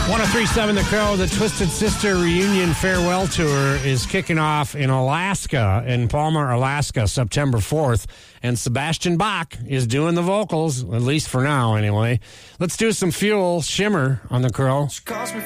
1037 The Crow, the Twisted Sister Reunion Farewell Tour is kicking off in Alaska, in Palmer, Alaska, September 4th. And Sebastian Bach is doing the vocals, at least for now anyway. Let's do some Fuel, Shimmer on The Crow. She calls me